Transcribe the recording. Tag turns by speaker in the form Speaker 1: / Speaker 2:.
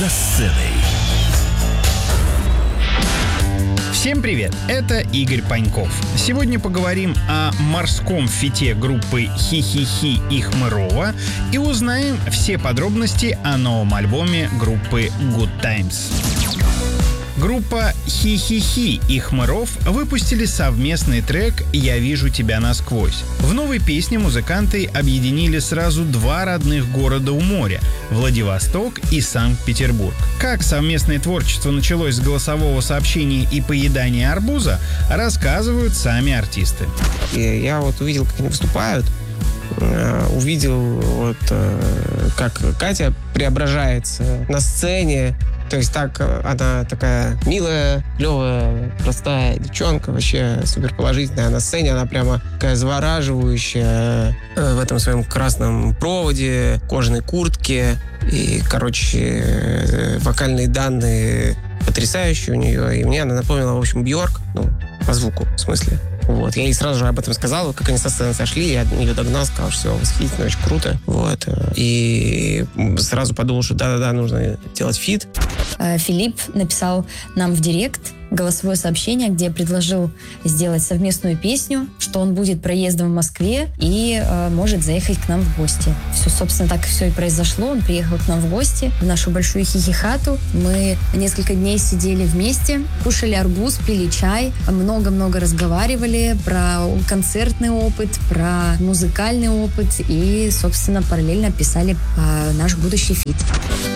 Speaker 1: За сценой.
Speaker 2: Всем привет, это Игорь Паньков. Сегодня поговорим о морском фите группы «Хи-хи-хи» и «Хмырова» и узнаем все подробности о новом альбоме группы Good Times. Группа «Хи-хи-хи» и «Хмыров» выпустили совместный трек «Я вижу тебя насквозь». В новой песне музыканты объединили сразу два родных города у моря – Владивосток и Санкт-Петербург. Как совместное творчество началось с голосового сообщения и поедания арбуза, рассказывают сами артисты.
Speaker 3: Я увидел, как они выступают, увидел, как Катя преображается на сцене. То есть так она такая милая, клевая, простая девчонка, вообще супер положительная. А на сцене она прямо такая завораживающая в этом своем красном проводе, кожаной куртке. И, вокальные данные потрясающие у нее. И мне она напомнила, в общем, Бьорк, по звуку, в смысле. Вот. Я ей сразу же об этом сказал, как они со сцены сошли, я ее догнал, сказал, что все восхитительно, очень круто. Вот. И сразу подумал, что да-да-да, нужно делать фит.
Speaker 4: Филипп написал нам в директ голосовое сообщение, где предложил сделать совместную песню, что он будет проездом в Москве и может заехать к нам в гости. Все, собственно, так все и произошло. Он приехал к нам в гости, в нашу большую хихи-хату. Мы несколько дней сидели вместе, кушали арбуз, пили чай, много-много разговаривали про концертный опыт, про музыкальный опыт и, собственно, параллельно писали наш будущий фит.